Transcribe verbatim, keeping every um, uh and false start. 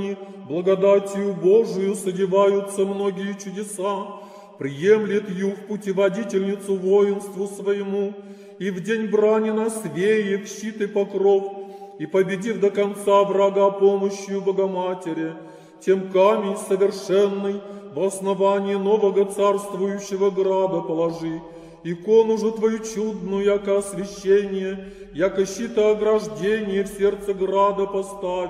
Благодатью Божию содеваются многие чудеса, приемлет ю в путеводительницу воинству своему, и в день брани на свее в щит и покров, и победив до конца врага помощью Богоматери, тем камень совершенный в основании нового царствующего града положи, икону же твою чудную, яко освящение, яко щита ограждение в сердце града постави.